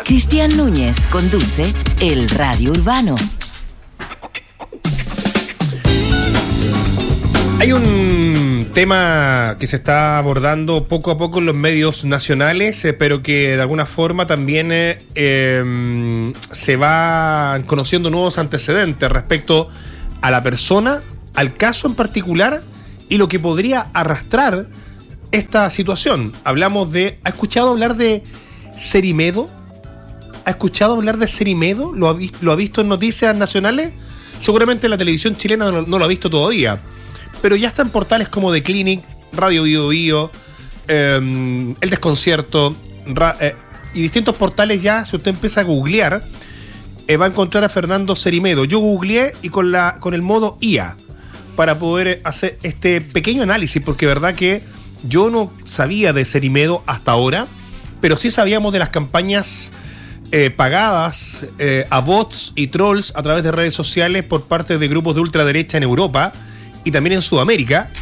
Cristian Núñez conduce El Radio Urbano. Hay un tema que se está abordando poco a poco en los medios nacionales, pero que de alguna forma también se van conociendo nuevos antecedentes respecto a la persona, al caso en particular y lo que podría arrastrar esta situación. Hablamos de... ¿Ha escuchado hablar de Cerimedo? ¿Ha escuchado hablar de Cerimedo? ¿Lo ha visto en noticias nacionales? Seguramente la televisión chilena no lo ha visto todavía. Pero ya está en portales como The Clinic, Radio Bio Bio, El Desconcierto y distintos portales. Ya, si usted empieza a googlear, va a encontrar a Fernando Cerimedo. Yo googleé y con el modo IA para poder hacer este pequeño análisis, porque verdad que yo no sabía de Cerimedo hasta ahora, pero sí sabíamos de las campañas pagadas a bots y trolls a través de redes sociales por parte de grupos de ultraderecha en Europa y también en Sudamérica,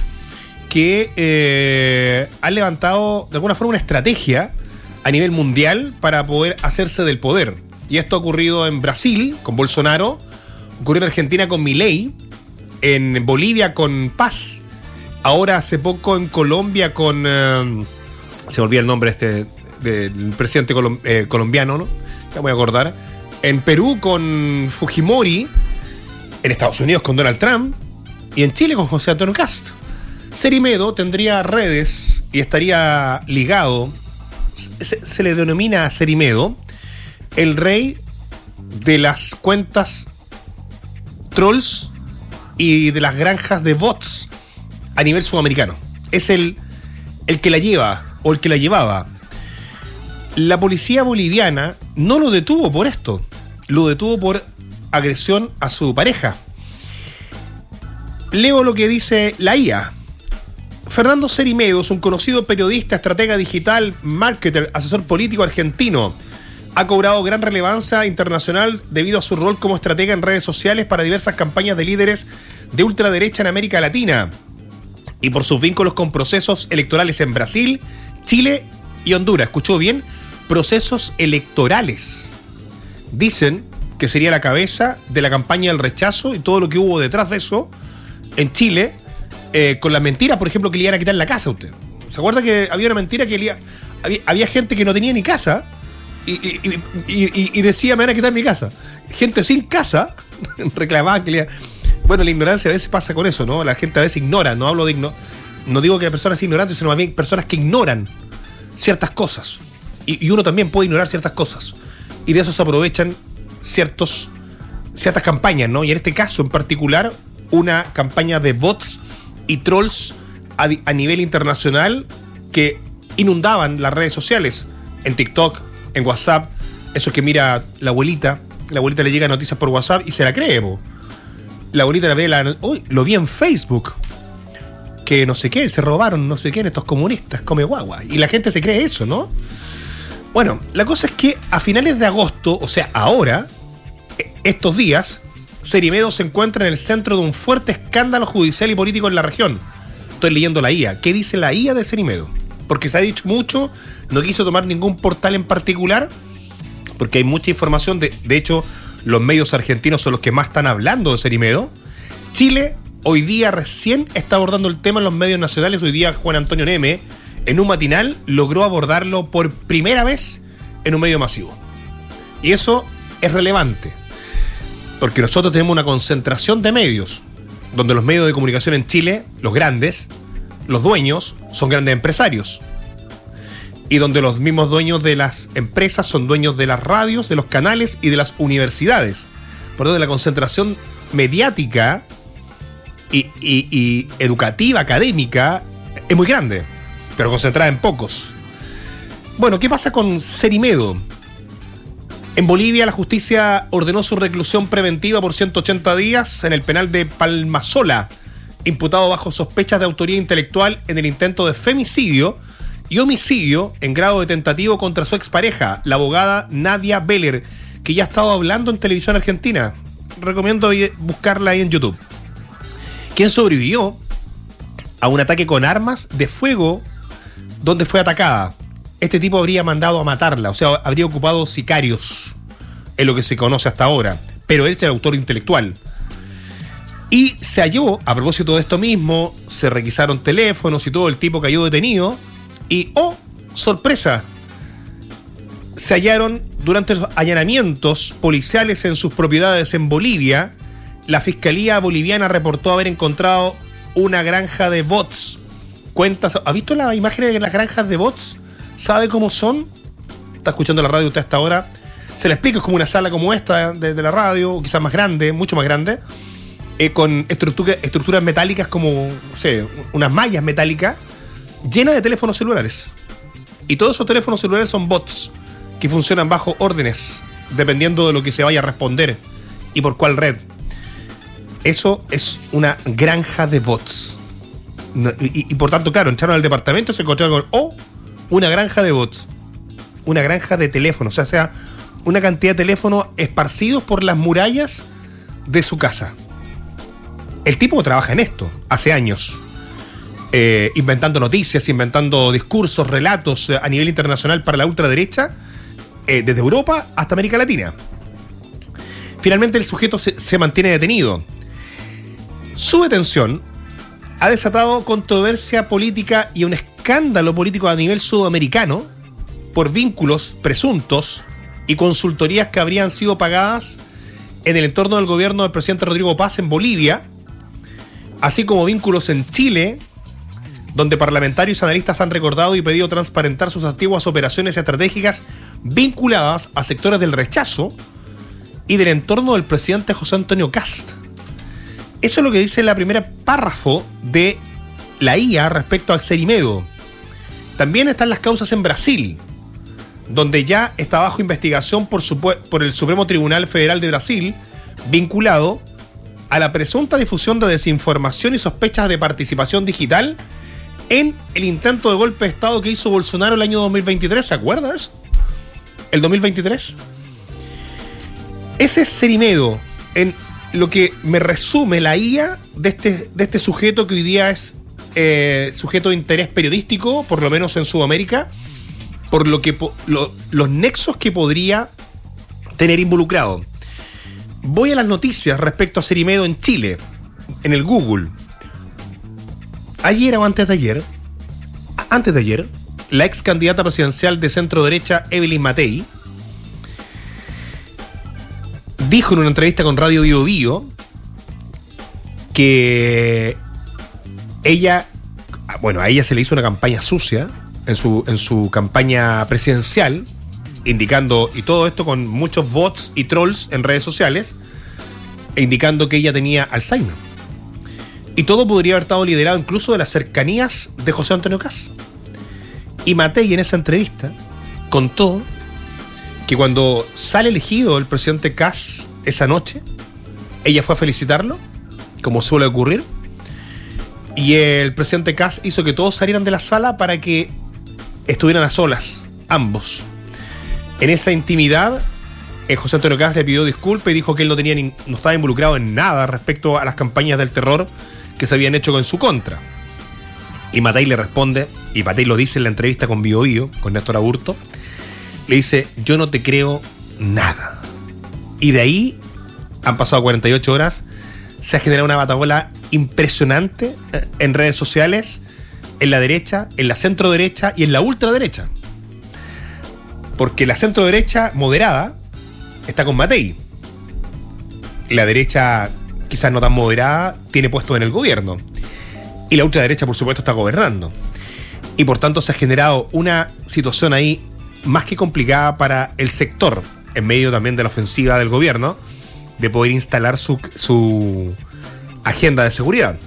que han levantado de alguna forma una estrategia a nivel mundial para poder hacerse del poder. Y esto ha ocurrido en Brasil con Bolsonaro, ocurrió en Argentina con Milei, en Bolivia con Paz, ahora hace poco en Colombia con... se me olvida el nombre del presidente colombiano, ¿no? Ya voy a acordar. En Perú con Fujimori, en Estados Unidos con Donald Trump y en Chile con José Antonio Kast. Cerimedo tendría redes y estaría ligado, se le denomina Cerimedo el rey de las cuentas trolls y de las granjas de bots a nivel sudamericano. Es el que la lleva o el que la llevaba. La policía boliviana no lo detuvo por esto, lo detuvo por agresión a su pareja. Leo lo que dice la IA. Fernando Cerimedo es un conocido periodista, estratega digital, marketer, asesor político argentino. Ha cobrado gran relevancia internacional debido a su rol como estratega en redes sociales para diversas campañas de líderes de ultraderecha en América Latina y por sus vínculos con procesos electorales en Brasil, Chile y Honduras. ¿Escuchó bien? Procesos electorales. Dicen que sería la cabeza de la campaña del rechazo y todo lo que hubo detrás de eso en Chile, con la mentira, por ejemplo, que le iban a quitar la casa a usted. ¿Se acuerda que había una mentira que había gente que no tenía ni casa y decía, me van a quitar mi casa? Gente sin casa reclamaba que Bueno, la ignorancia a veces pasa con eso, ¿no? La gente a veces ignora, no hablo de no digo que las personas ignorantes, sino más bien personas que ignoran ciertas cosas. Y uno también puede ignorar ciertas cosas. Y de eso se aprovechan ciertas campañas, ¿no? Y en este caso en particular, una campaña de bots y trolls a nivel internacional que inundaban las redes sociales, en TikTok, en WhatsApp. Eso que mira la abuelita le llega noticias por WhatsApp y se la cree, po. La abuelita la ve, lo vi en Facebook, que no sé qué, se robaron no sé qué en estos comunistas, come guagua. Y la gente se cree eso, ¿no? Bueno, la cosa es que a finales de agosto, o sea, ahora, estos días, Cerimedo se encuentra en el centro de un fuerte escándalo judicial y político en la región. Estoy leyendo la IA. ¿Qué dice la IA de Cerimedo? Porque se ha dicho mucho, no quiso tomar ningún portal en particular, porque hay mucha información. De hecho, los medios argentinos son los que más están hablando de Cerimedo. Chile hoy día recién está abordando el tema en los medios nacionales. Hoy día Juan Antonio Neme, en un matinal, logró abordarlo por primera vez en un medio masivo. Y eso es relevante, porque nosotros tenemos una concentración de medios, donde los medios de comunicación en Chile, los grandes, los dueños, son grandes empresarios. Y donde los mismos dueños de las empresas son dueños de las radios, de los canales y de las universidades. Por lo tanto, la concentración mediática y educativa, académica, es muy grande, pero concentrada en pocos. Bueno, ¿qué pasa con Cerimedo? En Bolivia, la justicia ordenó su reclusión preventiva por 180 días en el penal de Palmasola, imputado bajo sospechas de autoría intelectual en el intento de femicidio y homicidio en grado de tentativo contra su expareja, la abogada Nadia Beller, que ya ha estado hablando en televisión argentina. Recomiendo buscarla ahí en YouTube. Quien sobrevivió a un ataque con armas de fuego donde fue atacada. este tipo habría mandado a matarla, o sea, habría ocupado sicarios, es lo que se conoce hasta ahora, pero él es el autor intelectual. Y se halló, a propósito de esto mismo, se requisaron teléfonos y todo, el tipo cayó detenido y, ¡oh, sorpresa! Se hallaron durante los allanamientos policiales en sus propiedades en Bolivia. La Fiscalía Boliviana reportó haber encontrado una granja de bots. ¿Ha visto las imágenes de las granjas de bots? ¿Sabe cómo son? Está escuchando la radio usted hasta ahora. Se le explica, es como una sala como esta de la radio, o quizás más grande, mucho más grande, con estructuras metálicas como, no sé, unas mallas metálicas llenas de teléfonos celulares. Y todos esos teléfonos celulares son bots que funcionan bajo órdenes, dependiendo de lo que se vaya a responder y por cuál red. Eso es una granja de bots. Y por tanto, claro, entraron al departamento y se encontraron con una granja de bots. Una granja de teléfonos, o sea, una cantidad de teléfonos esparcidos por las murallas de su casa. El tipo trabaja en esto hace años, inventando noticias, inventando discursos, relatos a nivel internacional para la ultraderecha, desde Europa hasta América Latina. Finalmente el sujeto se mantiene detenido. Su detención ha desatado controversia política y un escándalo político a nivel sudamericano por vínculos presuntos y consultorías que habrían sido pagadas en el entorno del gobierno del presidente Rodrigo Paz en Bolivia, así como vínculos en Chile, donde parlamentarios y analistas han recordado y pedido transparentar sus antiguas operaciones estratégicas vinculadas a sectores del rechazo y del entorno del presidente José Antonio Kast. Eso es lo que dice la primera párrafo de la IA respecto al Cerimedo. También están las causas en Brasil, donde ya está bajo investigación por el Supremo Tribunal Federal de Brasil, vinculado a la presunta difusión de desinformación y sospechas de participación digital en el intento de golpe de Estado que hizo Bolsonaro el año 2023. ¿Se acuerda de eso? El 2023. Ese es Cerimedo, en lo que me resume la IA de este sujeto que hoy día es sujeto de interés periodístico, por lo menos en Sudamérica, por lo que los nexos que podría tener involucrado. Voy a las noticias respecto a Cerimedo en Chile, en el Google. Ayer o antes de ayer, la ex candidata presidencial de centro derecha, Evelyn Matei, dijo en una entrevista con Radio Bio Bio que a ella se le hizo una campaña sucia en su campaña presidencial, indicando, y todo esto con muchos bots y trolls en redes sociales, indicando que ella tenía Alzheimer. Y todo podría haber estado liderado incluso de las cercanías de José Antonio Kast. Y Matei en esa entrevista contó que cuando sale elegido el presidente Kast esa noche, ella fue a felicitarlo, como suele ocurrir, y el presidente Kast hizo que todos salieran de la sala para que estuvieran a solas, ambos. En esa intimidad, José Antonio Kast le pidió disculpas y dijo que él no estaba involucrado en nada respecto a las campañas del terror que se habían hecho en su contra. Y Matei le responde, y Matei lo dice en la entrevista con Bio Bio, con Néstor Aburto, le dice: yo no te creo nada. Y de ahí han pasado 48 horas, se ha generado una batabola impresionante en redes sociales, en la derecha, en la centro derecha y en la ultraderecha. Porque la centro derecha moderada está con Matei. La derecha, quizás no tan moderada, tiene puesto en el gobierno. Y la ultraderecha, por supuesto, está gobernando. Y por tanto se ha generado una situación ahí más que complicada para el sector, en medio también de la ofensiva del gobierno, de poder instalar su agenda de seguridad.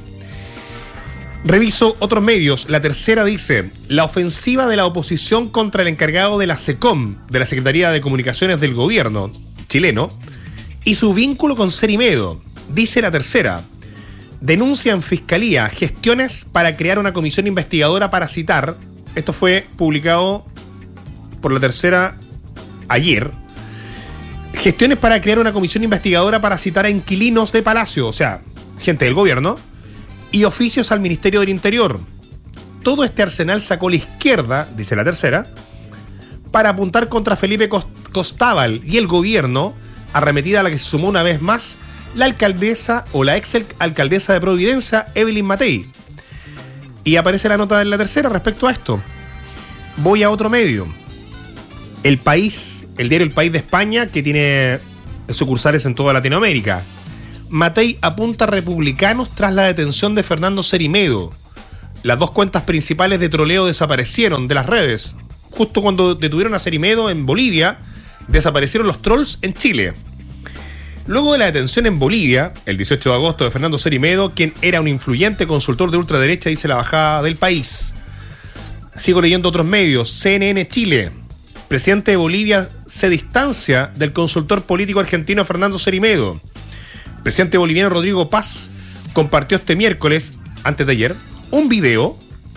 Reviso otros medios. La Tercera dice: la ofensiva de la oposición contra el encargado de la SECOM, de la Secretaría de Comunicaciones del gobierno chileno, y su vínculo con Cerimedo. Dice La Tercera: denuncia en Fiscalía gestiones para crear una comisión investigadora para citar. Esto fue publicado por La Tercera ayer. Gestiones para crear una comisión investigadora para citar a inquilinos de Palacio, o sea, gente del gobierno, y oficios al Ministerio del Interior. Todo este arsenal sacó la izquierda, dice La Tercera, para apuntar contra Felipe Costábal y el gobierno, arremetida a la que se sumó una vez más la alcaldesa o la ex alcaldesa de Providencia, Evelyn Matei. Y aparece la nota en la tercera respecto a esto. Voy a otro medio. El País, el diario El País de España, que tiene sucursales en toda Latinoamérica. Matei apunta a republicanos tras la detención de Fernando Cerimedo. Las dos cuentas principales de troleo desaparecieron de las redes. Justo cuando detuvieron a Cerimedo en Bolivia, desaparecieron los trolls en Chile. Luego de la detención en Bolivia, el 18 de agosto, de Fernando Cerimedo, quien era un influyente consultor de ultraderecha, dice la bajada del País. Sigo leyendo otros medios. CNN Chile. Presidente de Bolivia se distancia del consultor político argentino Fernando Cerimedo. Presidente boliviano Rodrigo Paz compartió este miércoles, antes de ayer, un video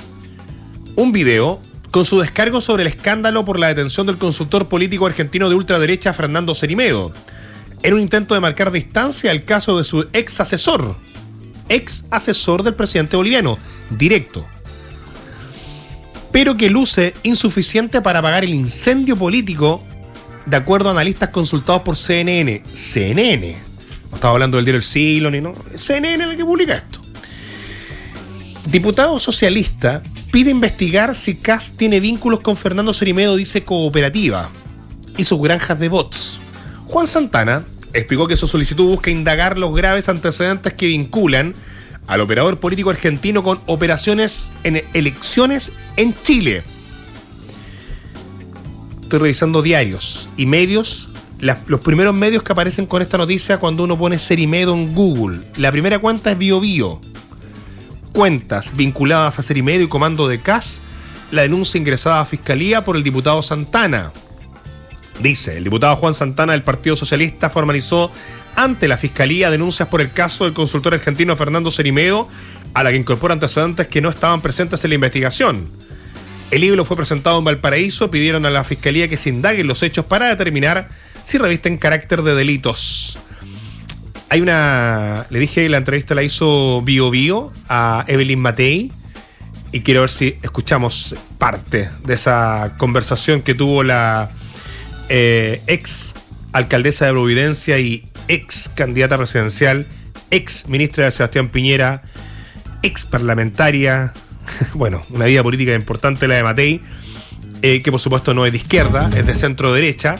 con su descargo sobre el escándalo por la detención del consultor político argentino de ultraderecha Fernando Cerimedo. Era un intento de marcar distancia al caso de su ex asesor del presidente boliviano, directo, pero que luce insuficiente para apagar el incendio político, de acuerdo a analistas consultados por CNN. CNN, no estaba hablando del diario El Siglo, ni no, CNN es el que publica esto. Diputado socialista pide investigar si Kast tiene vínculos con Fernando Cerimedo, dice Cooperativa, y sus granjas de bots. Juan Santana explicó que su solicitud busca indagar los graves antecedentes que vinculan al operador político argentino con operaciones en elecciones en Chile. Estoy revisando diarios y medios, los primeros medios que aparecen con esta noticia cuando uno pone Cerimedo en Google. La primera cuenta es BioBio. Cuentas vinculadas a Cerimedo y comando de CAS, la denuncia ingresada a Fiscalía por el diputado Santana. Dice, el diputado Juan Santana del Partido Socialista formalizó ante la Fiscalía denuncias por el caso del consultor argentino Fernando Cerimedo, a la que incorpora antecedentes que no estaban presentes en la investigación. El libro fue presentado en Valparaíso, pidieron a la Fiscalía que se indaguen los hechos para determinar si revisten carácter de delitos. Hay le dije, la entrevista la hizo BioBio a Evelyn Matei, y quiero ver si escuchamos parte de esa conversación que tuvo la ex alcaldesa de Providencia y ex candidata presidencial, ex ministra de Sebastián Piñera, ex parlamentaria, bueno, una vida política importante la de Matei, que por supuesto no es de izquierda, es de centro derecha,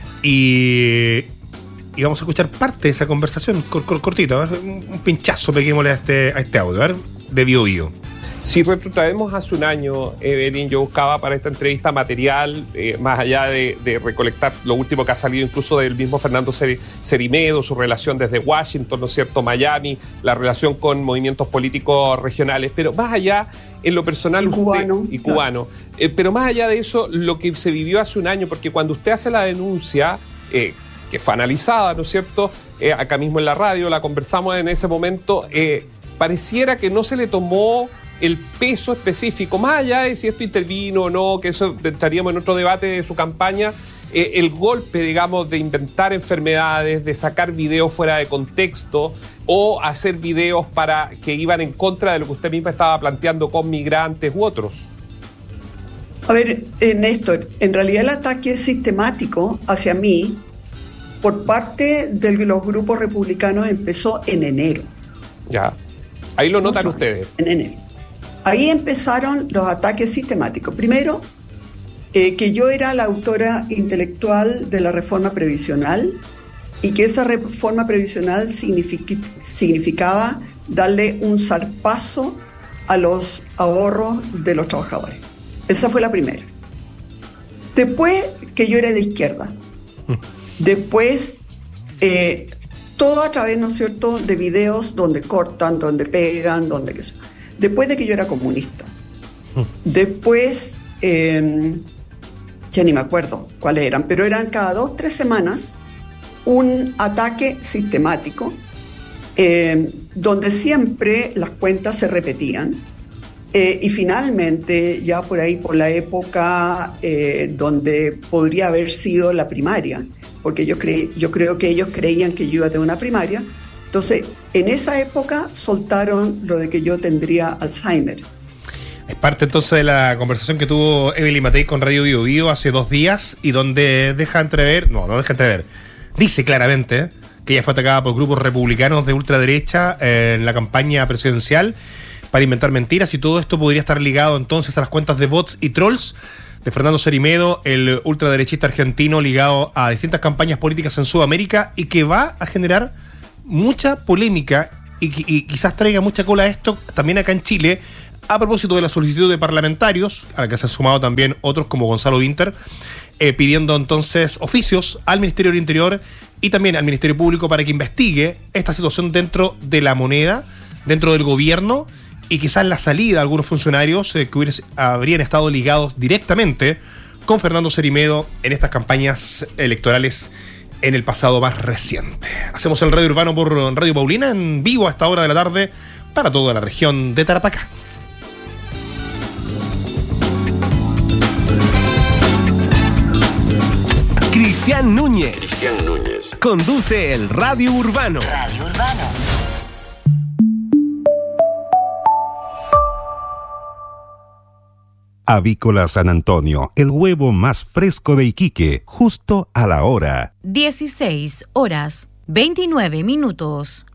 y vamos a escuchar parte de esa conversación cortito, a ver, un pinchazo peguémosle a este audio, a ver, de BioBio. Si retrotraemos hace un año, Evelyn, yo buscaba para esta entrevista material, más allá de recolectar lo último que ha salido incluso del mismo Fernando Cerimedo, su relación desde Washington, ¿no es cierto?, Miami, la relación con movimientos políticos regionales, pero más allá, en lo personal... Y cubano. Pero más allá de eso, lo que se vivió hace un año, porque cuando usted hace la denuncia, que fue analizada, ¿no es cierto?, acá mismo en la radio, la conversamos en ese momento, pareciera que no se le tomó el peso específico, más allá de si esto intervino o no, que eso estaríamos en otro debate de su campaña, el golpe, digamos, de inventar enfermedades, de sacar videos fuera de contexto o hacer videos que iban en contra de lo que usted misma estaba planteando con migrantes u otros. A ver, Néstor, en realidad el ataque es sistemático hacia mí por parte de los grupos republicanos empezó en enero. Ya, ahí lo notan ustedes. En enero. Ahí empezaron los ataques sistemáticos. Primero, que yo era la autora intelectual de la reforma previsional y que esa reforma previsional significaba darle un zarpazo a los ahorros de los trabajadores. Esa fue la primera. Después, que yo era de izquierda. Después, todo a través, ¿no es cierto?, de videos donde cortan, donde pegan, donde qué sé. Después de que yo era comunista. Después, ya ni me acuerdo cuáles eran, pero eran cada 2-3 semanas un ataque sistemático donde siempre las cuentas se repetían y finalmente ya por ahí, por la época donde podría haber sido la primaria, porque yo creo que ellos creían que yo iba a tener una primaria. Entonces, en esa época soltaron lo de que yo tendría Alzheimer. Es parte entonces de la conversación que tuvo Evelyn Matei con Radio Bio Bio hace 2 días y donde dice claramente que ella fue atacada por grupos republicanos de ultraderecha en la campaña presidencial para inventar mentiras, y todo esto podría estar ligado entonces a las cuentas de bots y trolls de Fernando Serimedo, el ultraderechista argentino ligado a distintas campañas políticas en Sudamérica, y que va a generar mucha polémica y quizás traiga mucha cola a esto también acá en Chile, a propósito de la solicitud de parlamentarios, a la que se han sumado también otros como Gonzalo Winter, pidiendo entonces oficios al Ministerio del Interior y también al Ministerio Público para que investigue esta situación dentro de la moneda, dentro del gobierno, y quizás la salida de algunos funcionarios que habrían estado ligados directamente con Fernando Serimedo en estas campañas electorales en el pasado más reciente. Hacemos el Radio Urbano por Radio Paulina, en vivo a esta hora de la tarde para toda la región de Tarapacá. Cristian Núñez conduce el Radio Urbano. Radio Urbano. Avícola San Antonio, el huevo más fresco de Iquique, justo a la hora. 16 horas, 29 minutos.